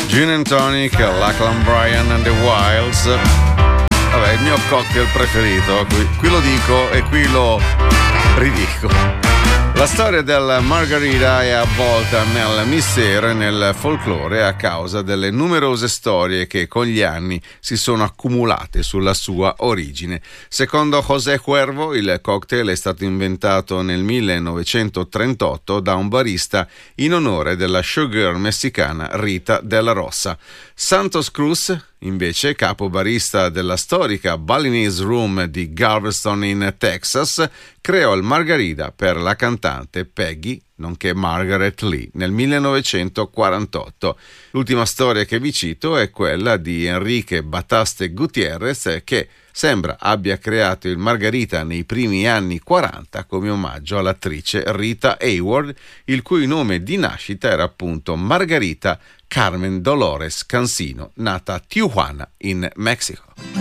Gin and Tonic, Lachlan Bryan and the Wilds. Vabbè, il mio cocktail preferito, qui lo dico e qui lo ridico. La storia del Margarita è avvolta nel mistero e nel folklore a causa delle numerose storie che con gli anni si sono accumulate sulla sua origine. Secondo José Cuervo, il cocktail è stato inventato nel 1938 da un barista in onore della showgirl messicana Rita de la Rosa. Santos Cruz, invece, capo barista della storica Balinese Room di Galveston in Texas, creò il Margarita per la cantante Peggy, nonché Margaret Lee, nel 1948. L'ultima storia che vi cito è quella di Enrique Bataste Gutiérrez, che sembra abbia creato il Margarita nei primi anni 40 come omaggio all'attrice Rita Hayworth, il cui nome di nascita era appunto Margarita Carmen Dolores Cancino, nata a Tijuana, in Messico.